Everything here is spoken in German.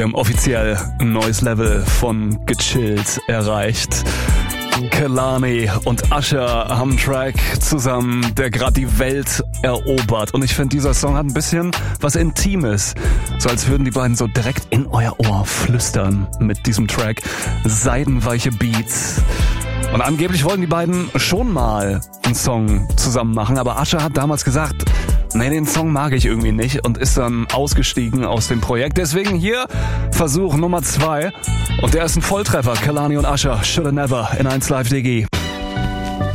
Wir haben offiziell ein neues Level von gechillt erreicht. Kehlani und Usher haben einen Track zusammen, der gerade die Welt erobert. Und ich finde, dieser Song hat ein bisschen was Intimes. So als würden die beiden so direkt in euer Ohr flüstern mit diesem Track. Seidenweiche Beats. Und angeblich wollten die beiden schon mal einen Song zusammen machen, aber Usher hat damals gesagt, nee, den Song mag ich irgendwie nicht und ist dann ausgestiegen aus dem Projekt. Deswegen hier Versuch Nummer 2 und der ist ein Volltreffer. Kehlani und Usher, Shoulda Never in 1 Live DG.